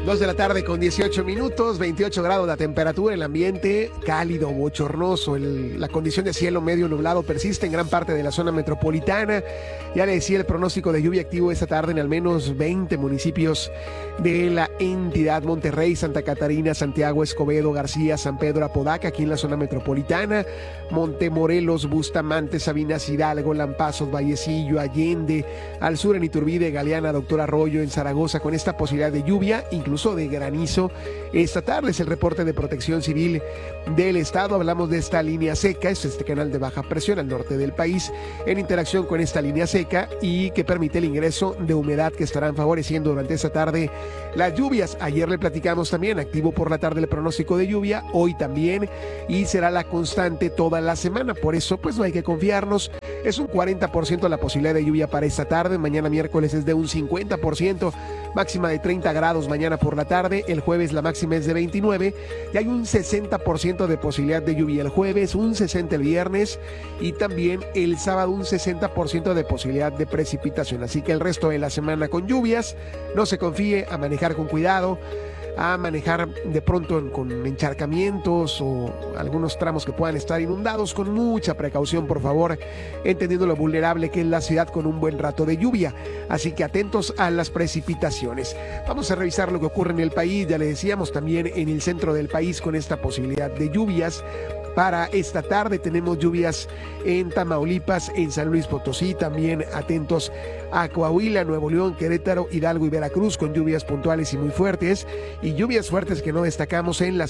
2 de la tarde con 18 minutos, 28 grados la temperatura, el ambiente cálido, bochornoso, la condición de cielo medio nublado persiste en gran parte de la zona metropolitana. Ya le decía el pronóstico de lluvia activo esta tarde en al menos 20 municipios de la entidad: Monterrey, Santa Catarina, Santiago, Escobedo, García, San Pedro, Apodaca, aquí en la zona metropolitana, Montemorelos, Bustamante, Sabinas, Hidalgo, Lampazos, Vallecillo, Allende, al sur en Iturbide, Galeana, Doctor Arroyo, en Zaragoza, con esta posibilidad de lluvia, incluso de granizo esta tarde. Es el reporte de Protección Civil del estado. Hablamos de esta línea seca, es este canal de baja presión al norte del país, en interacción con esta línea seca y que permite el ingreso de humedad que estarán favoreciendo durante esta tarde las lluvias. Ayer le platicamos también, activo por la tarde el pronóstico de lluvia, hoy también, y será la constante toda la semana. Por eso pues no hay que confiarnos. Es un 40% la posibilidad de lluvia para esta tarde. Mañana miércoles es de un 50%, máxima de 30 grados mañana por la tarde. El jueves la máxima es de 29 y hay un 60% de posibilidad de lluvia el jueves, un 60% el viernes y también el sábado un 60% de posibilidad de precipitación. Así que el resto de la semana con lluvias. No se confíe, a manejar con cuidado, a manejar de pronto con encharcamientos o algunos tramos que puedan estar inundados, con mucha precaución, por favor, entendiendo lo vulnerable que es la ciudad con un buen rato de lluvia. Así que atentos a las precipitaciones. Vamos a revisar lo que ocurre en el país. Ya le decíamos, también en el centro del país con esta posibilidad de lluvias. Para esta tarde tenemos lluvias en Tamaulipas, en San Luis Potosí, también atentos a Coahuila, Nuevo León, Querétaro, Hidalgo y Veracruz, con lluvias puntuales y muy fuertes, y lluvias fuertes que no destacamos en la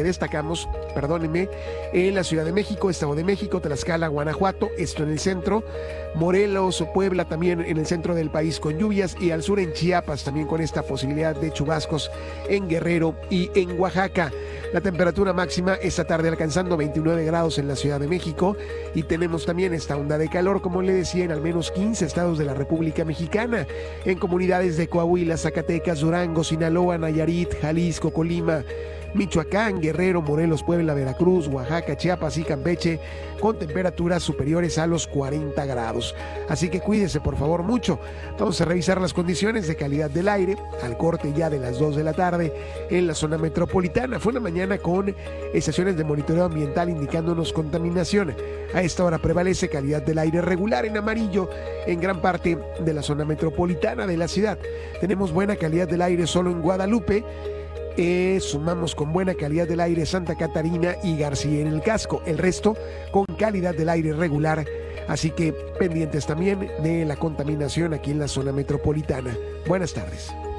Ciudad de México, Estado de México, Tlaxcala, Guanajuato, esto en el centro, Morelos o Puebla también en el centro del país con lluvias, y al sur en Chiapas también con esta posibilidad de chubascos en Guerrero y en Oaxaca. La temperatura máxima esta tarde alcanzando 29 grados en la Ciudad de México, y tenemos también esta onda de calor, como le decía, en al menos 15 estados de la República Mexicana, en comunidades de Coahuila, Zacatecas, Durango, Sinaloa, Nayarit, Jalisco, Colima, Michoacán, Guerrero, Morelos, Puebla, Veracruz, Oaxaca, Chiapas y Campeche, con temperaturas superiores a los 40 grados. Así que cuídese, por favor, mucho. Vamos a revisar las condiciones de calidad del aire al corte ya de las 2 de la tarde en la zona metropolitana. Fue una mañana con estaciones de monitoreo ambiental indicándonos contaminación. A esta hora prevalece calidad del aire regular en amarillo en gran parte de la zona metropolitana de la ciudad. Tenemos buena calidad del aire solo en Guadalupe. Sumamos con buena calidad del aire Santa Catarina y García en el casco. El resto con calidad del aire regular. Así que pendientes también de la contaminación aquí en la zona metropolitana. Buenas tardes.